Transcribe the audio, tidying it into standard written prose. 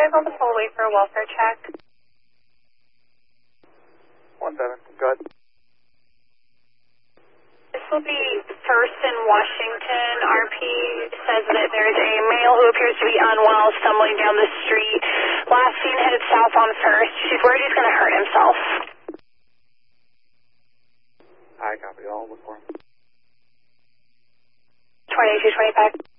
vehicle to pull away for a welfare check. 1-7, go ahead. This will be First in Washington. RP says that there's a male who appears to be unwell stumbling down the street. Last seen headed south on First. She's worried he's going to hurt himself. I copy. I'll look for him. 2225.